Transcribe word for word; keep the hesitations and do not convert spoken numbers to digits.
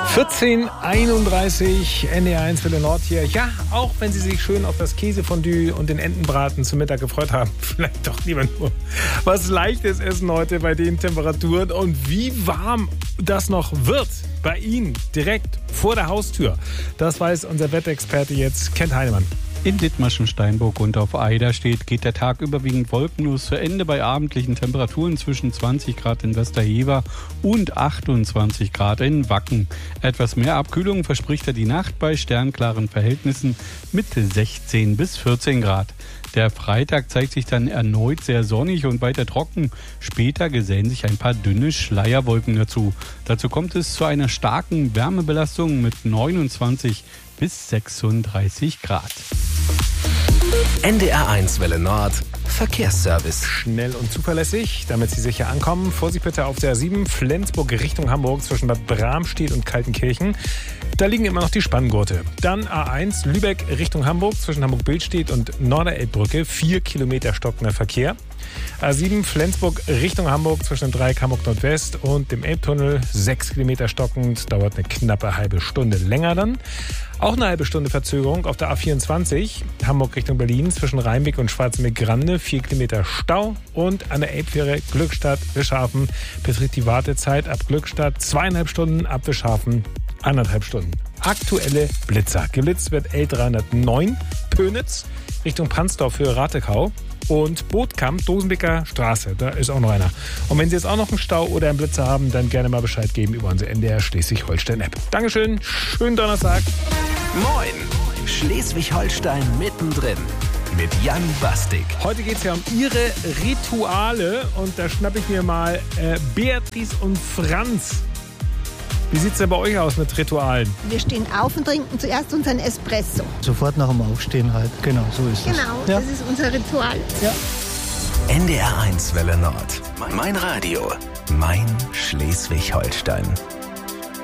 vierzehn Uhr einunddreißig, N D R eins Welle Nord hier. Ja, auch wenn Sie sich schön auf das Käsefondue und den Entenbraten zum Mittag gefreut haben, vielleicht doch lieber nur was Leichtes essen heute bei den Temperaturen. Und wie warm das noch wird bei Ihnen direkt vor der Haustür, das weiß unser Wetterexperte jetzt, Kent Heinemann. In Dithmarschen, Steinburg und auf Eiderstedt geht der Tag überwiegend wolkenlos zu Ende bei abendlichen Temperaturen zwischen zwanzig Grad in Westerhever und achtundzwanzig Grad in Wacken. Etwas mehr Abkühlung verspricht er die Nacht bei sternklaren Verhältnissen mit sechzehn bis vierzehn Grad. Der Freitag zeigt sich dann erneut sehr sonnig und weiter trocken. Später gesellen sich ein paar dünne Schleierwolken dazu. Dazu kommt es zu einer starken Wärmebelastung mit neunundzwanzig bis sechsunddreißig Grad. N D R eins Welle Nord Verkehrsservice. Schnell und zuverlässig, damit Sie sicher ankommen. Vorsicht bitte auf der A sieben, Flensburg Richtung Hamburg zwischen Bad Bramstedt und Kaltenkirchen. Da liegen immer noch die Spanngurte. Dann A eins, Lübeck Richtung Hamburg zwischen Hamburg-Billstedt und Norderelbbrücke. Vier Kilometer stockender Verkehr. A sieben, Flensburg Richtung Hamburg zwischen dem Dreieck Hamburg Nordwest und dem Elbtunnel. Sechs Kilometer stockend, dauert eine knappe halbe Stunde länger dann. Auch eine halbe Stunde Verzögerung auf der A vierundzwanzig, Hamburg Richtung Berlin zwischen Rheinbeck und Schwarzenbeck-Grande. Vier Kilometer Stau. Und an der Elbfähre Glückstadt-Wischhafen beträgt die Wartezeit ab Glückstadt zweieinhalb Stunden, ab Wischhafen anderthalb Stunden. Aktuelle Blitzer. Geblitzt wird L dreihundertneun Pönitz Richtung Pansdorf für Ratekau. Und Bootkamp, Dosenbeker Straße, da ist auch noch einer. Und wenn Sie jetzt auch noch einen Stau oder einen Blitzer haben, dann gerne mal Bescheid geben über unsere N D R Schleswig-Holstein-App. Dankeschön, schönen Donnerstag. Moin, Schleswig-Holstein mittendrin mit Jan Bastik. Heute geht es ja um Ihre Rituale und da schnappe ich mir mal äh, Beatrice und Franz. Wie sieht es denn bei euch aus mit Ritualen? Wir stehen auf und trinken zuerst unseren Espresso. Sofort nach dem Aufstehen halt. Genau, so ist es. Genau, Ja. das ist unser Ritual. Ja. N D R eins Welle Nord. Mein Radio. Mein Schleswig-Holstein.